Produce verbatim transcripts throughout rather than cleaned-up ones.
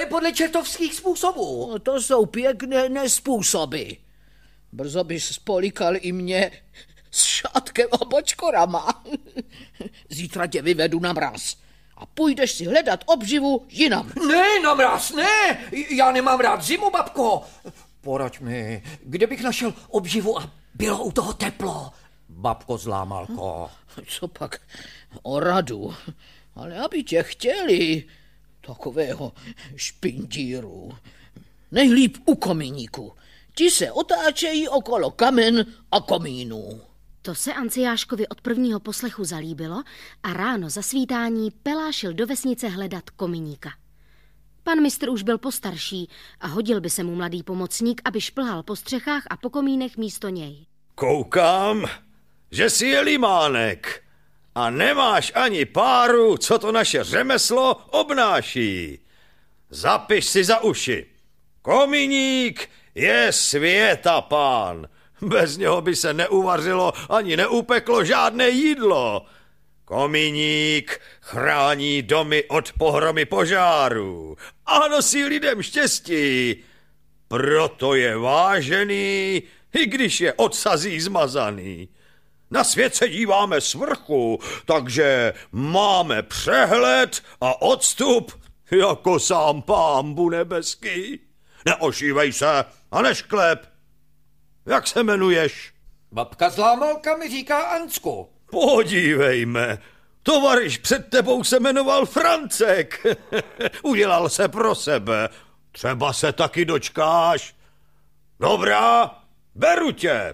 podle čertovských způsobů. No, to jsou pěkné nespůsoby. Brzo bys spolikal i mě s šátkem a bočkorama. Zítra tě vyvedu na mráz a půjdeš si hledat obživu jinam. Ne, na mráz, ne, já nemám rád zimu, babko. Poraď mi, kde bych našel obživu a bylo u toho teplo. Babko Zlámalko. Co pak o radu, ale aby tě chtěli, takového špindíru. Nejlíp u komíníku. Ti se otáčejí okolo kamen a komínů. To se Anciáškovi od prvního poslechu zalíbilo a ráno za svítání pelášil do vesnice hledat komíníka. Pan mistr už byl postarší a hodil by se mu mladý pomocník, aby šplhal po střechách a po komínech místo něj. Koukám, že jsi je limánek a nemáš ani páru, co to naše řemeslo obnáší. Zapiš si za uši. Komíník je světa pán. Bez něho by se neuvařilo ani neupeklo žádné jídlo. Komíník chrání domy od pohromy požáru a nosí lidem štěstí. Proto je vážený, i když je odsazí zmazaný. Na svět se díváme z vrchu, takže máme přehled a odstup jako sám Pánbu nebeský. Neošívej se a nešklep. Jak se jmenuješ? Babka Zlámalka mi říká Ancku. Podívejme, tovaryš před tebou se jmenoval Francek. Udělal se pro sebe. Třeba se taky dočkáš. Dobrá, beru tě.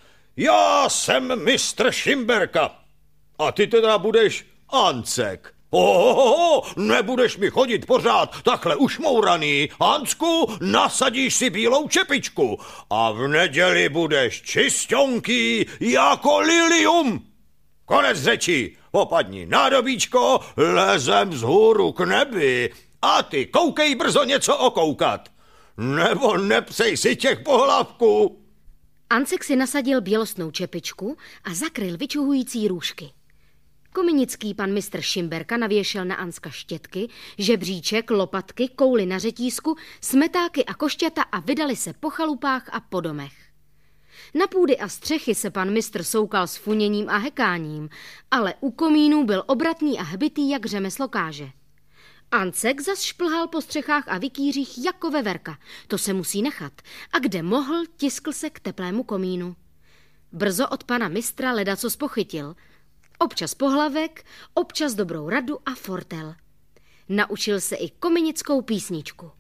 Já jsem mistr Šimberka. A ty teda budeš Ancek. Ohoho, nebudeš mi chodit pořád takhle ušmouraný. Hansku, nasadíš si bílou čepičku a v neděli budeš čisťonký jako lilium. Konec řečí, popadni nádobíčko, lezem vzhůru k nebi a ty koukej brzo něco okoukat. Nebo nepsej si těch pohlavků. Ancek si nasadil bělostnou čepičku a zakryl vyčuhující růžky. Kominický pan mistr Šimberka navěšel na Anska štětky, žebříček, lopatky, kouli na řetízku, smetáky a košťata a vydali se po chalupách a po domech. Na půdy a střechy se pan mistr soukal s funěním a hekáním, ale u komínů byl obratný a hbitý jak řemeslo káže. Ancek zas šplhal po střechách a vikýřích jako veverka, to se musí nechat, a kde mohl, tiskl se k teplému komínu. Brzo od pana mistra ledacos pochytil, občas pohlavek, občas dobrou radu a fortel. Naučil se i kominickou písničku.